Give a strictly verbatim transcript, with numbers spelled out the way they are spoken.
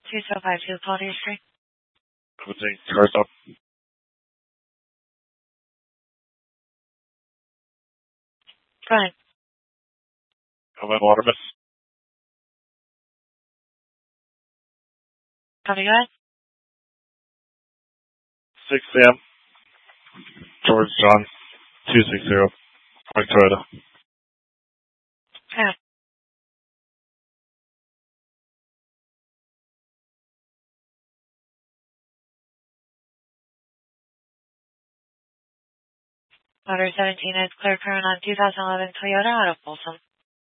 two seven five two Claudia Street. Everything cars up. Go ahead. How about Waterman? Copy, go ahead. six a.m. George John, two six zero. Point Toyota. Yeah. Motor seventeen is clear current on two thousand eleven Toyota out of Folsom.